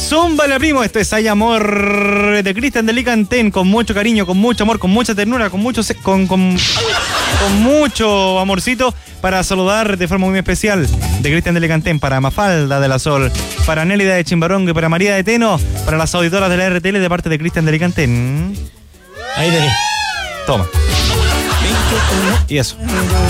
Zúmbale, primo. Esto es Hay Amor de Cristian de Licantén, con mucho cariño, con mucho amor, con mucha ternura, con mucho amorcito, para saludar de forma muy especial de Cristian de Licantén, para Mafalda de la Sol, para Nélida de Chimbarongo y para María de Teno, para las auditoras de la RTL de parte de Cristian de Licantén. Ahí tenés. Toma. Y eso.